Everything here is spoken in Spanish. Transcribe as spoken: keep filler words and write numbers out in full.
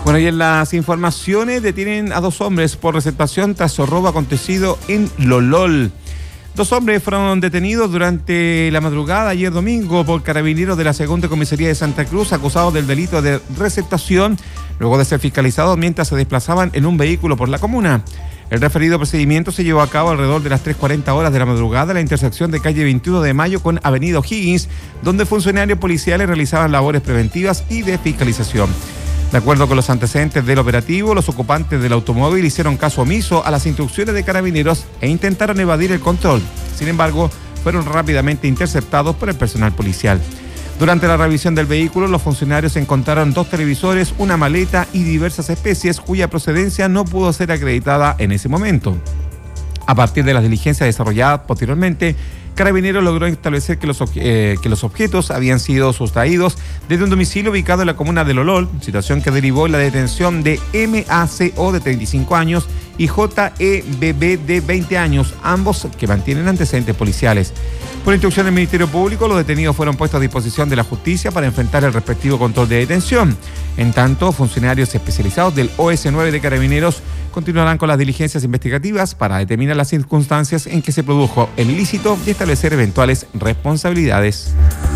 Bueno, y en las informaciones detienen a dos hombres por receptación tras robo acontecido en Lolol. Dos hombres fueron detenidos durante la madrugada ayer domingo por carabineros de la Segunda Comisaría de Santa Cruz, acusados del delito de receptación, luego de ser fiscalizados mientras se desplazaban en un vehículo por la comuna. El referido procedimiento se llevó a cabo alrededor de las tres cuarenta horas de la madrugada en la intersección de calle veintiuno de mayo con avenida O'Higgins, donde funcionarios policiales realizaban labores preventivas y de fiscalización. De acuerdo con los antecedentes del operativo, los ocupantes del automóvil hicieron caso omiso a las instrucciones de carabineros e intentaron evadir el control. Sin embargo, fueron rápidamente interceptados por el personal policial. Durante la revisión del vehículo, los funcionarios encontraron dos televisores, una maleta y diversas especies cuya procedencia no pudo ser acreditada en ese momento. A partir de las diligencias desarrolladas posteriormente, Carabineros logró establecer que los, eh, que los objetos habían sido sustraídos desde un domicilio ubicado en la comuna de Lolol, situación que derivó en la detención de M A C O de treinta y cinco años y J E B B de veinte años, ambos que mantienen antecedentes policiales. Por instrucción del Ministerio Público, los detenidos fueron puestos a disposición de la justicia para enfrentar el respectivo control de detención. En tanto, funcionarios especializados del O S nueve de Carabineros continuarán con las diligencias investigativas para determinar las circunstancias en que se produjo el ilícito y establecer eventuales responsabilidades.